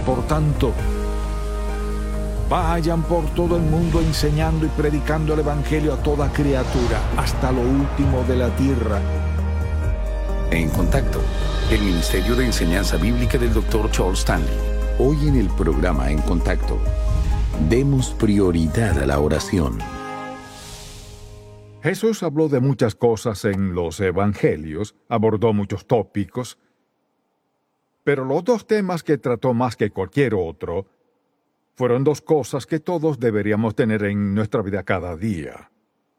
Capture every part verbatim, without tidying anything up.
Por tanto, vayan por todo el mundo enseñando y predicando el Evangelio a toda criatura, hasta lo último de la tierra. En Contacto, el Ministerio de Enseñanza Bíblica del doctor Charles Stanley. Hoy en el programa En Contacto, demos prioridad a la oración. Jesús habló de muchas cosas en los Evangelios, abordó muchos tópicos, pero los dos temas que trató más que cualquier otro fueron dos cosas que todos deberíamos tener en nuestra vida cada día.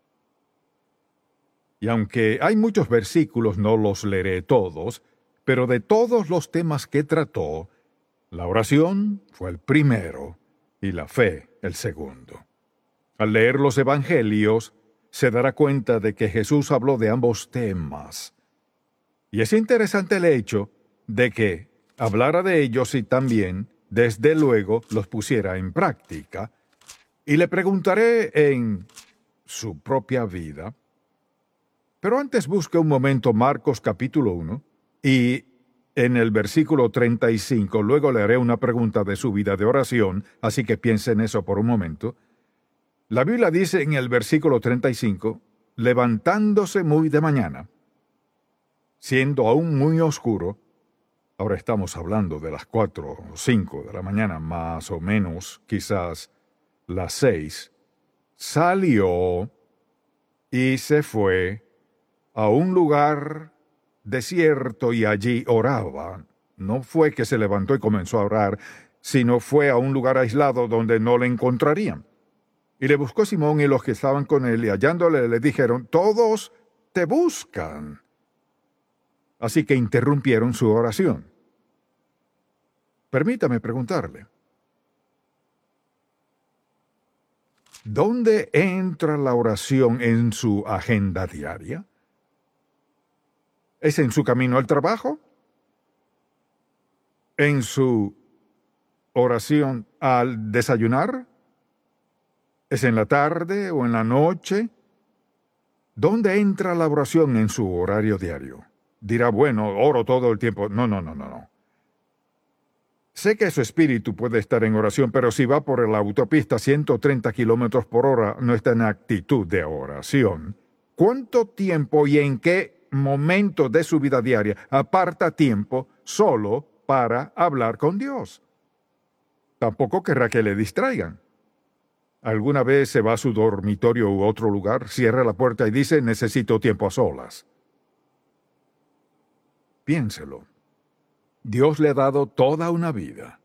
Y aunque hay muchos versículos, no los leeré todos, pero de todos los temas que trató, la oración fue el primero y la fe el segundo. Al leer los Evangelios, se dará cuenta de que Jesús habló de ambos temas. Y es interesante el hecho de que hablara de ellos y también, desde luego, los pusiera en práctica. Y le preguntaré en su propia vida. Pero antes busque un momento Marcos capítulo uno y en el versículo treinta y cinco, luego le haré una pregunta de su vida de oración, así que piense en eso por un momento. La Biblia dice en el versículo treinta y cinco, levantándose muy de mañana, siendo aún muy oscuro, ahora estamos hablando de las cuatro o cinco de la mañana, más o menos, quizás las seis, salió y se fue a un lugar desierto y allí oraba. No fue que se levantó y comenzó a orar, sino fue a un lugar aislado donde no le encontrarían. Y le buscó Simón y los que estaban con él, y hallándole le dijeron, todos te buscan. Así que interrumpieron su oración. Permítame preguntarle, ¿dónde entra la oración en su agenda diaria? ¿Es en su camino al trabajo? ¿En su oración al desayunar? ¿Es en la tarde o en la noche? ¿Dónde entra la oración en su horario diario? Dirá, bueno, oro todo el tiempo. No, no, no, no, no. Sé que su espíritu puede estar en oración, pero si va por la autopista a ciento treinta kilómetros por hora, no está en actitud de oración. ¿Cuánto tiempo y en qué momento de su vida diaria aparta tiempo solo para hablar con Dios? Tampoco querrá que le distraigan. ¿Alguna vez se va a su dormitorio u otro lugar, cierra la puerta y dice, necesito tiempo a solas? Piénselo. Dios le ha dado toda una vida.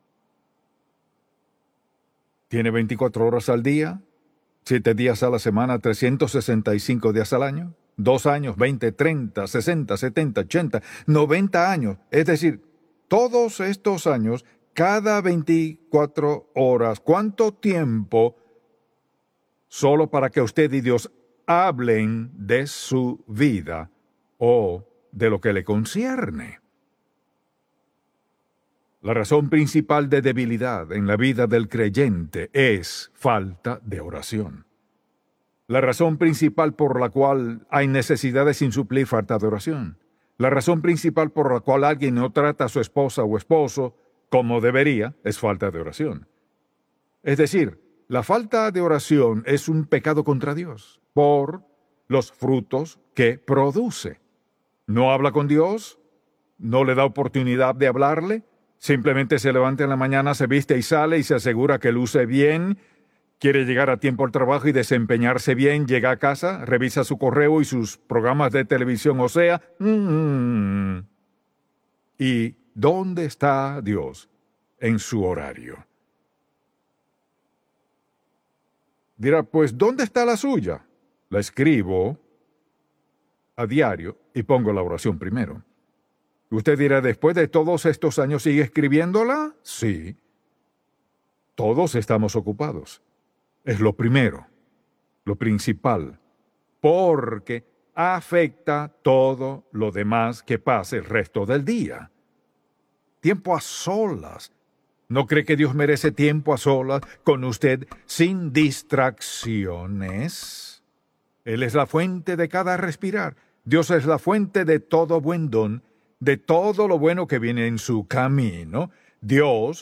Tiene veinticuatro horas al día, siete días a la semana, trescientos sesenta y cinco días al año, dos años, veinte, treinta, sesenta, setenta, ochenta, noventa años. Es decir, todos estos años, cada veinticuatro horas, ¿cuánto tiempo solo para que usted y Dios hablen de su vida o de lo que le concierne? La razón principal de debilidad en la vida del creyente es falta de oración. La razón principal por la cual hay necesidades sin suplir, falta de oración. La razón principal por la cual alguien no trata a su esposa o esposo como debería, es falta de oración. Es decir, la falta de oración es un pecado contra Dios por los frutos que produce. No habla con Dios, no le da oportunidad de hablarle, simplemente se levanta en la mañana, se viste y sale y se asegura que luce bien, quiere llegar a tiempo al trabajo y desempeñarse bien, llega a casa, revisa su correo y sus programas de televisión, o sea, mm, ¿y dónde está Dios en su horario? Dirá, pues, ¿dónde está la suya? La escribo a diario y pongo la oración primero. Usted dirá, ¿después de todos estos años sigue escribiéndola? Sí. Todos estamos ocupados. Es lo primero, lo principal, porque afecta todo lo demás que pase el resto del día. Tiempo a solas. ¿No cree que Dios merece tiempo a solas con usted sin distracciones? Él es la fuente de cada respirar. Dios es la fuente de todo buen don, de todo lo bueno que viene en su camino. Dios